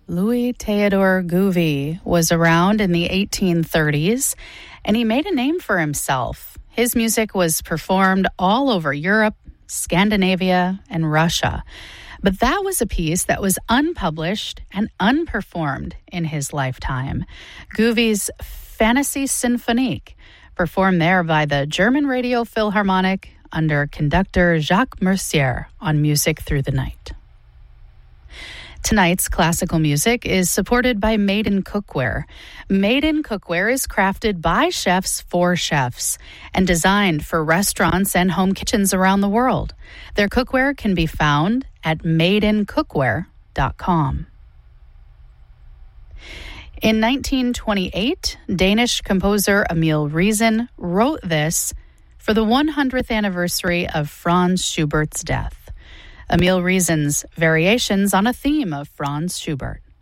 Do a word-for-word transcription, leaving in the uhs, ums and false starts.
Louis Theodore Gouvi was around in the eighteen thirties, and he made a name for himself. His music was performed all over Europe, Scandinavia, and Russia. But that was a piece that was unpublished and unperformed in his lifetime. Gouvi's Fantasy Symphonique, performed there by the German Radio Philharmonic under conductor Jacques Mercier on Music Through the Night. Tonight's classical music is supported by Made in Cookware. Made in Cookware is crafted by chefs for chefs and designed for restaurants and home kitchens around the world. Their cookware can be found at made in cookware dot com. In nineteen twenty-eight, Danish composer Emil Riesen wrote this for the one hundredth anniversary of Franz Schubert's death. Emil Riesen's variations on a theme of Franz Schubert.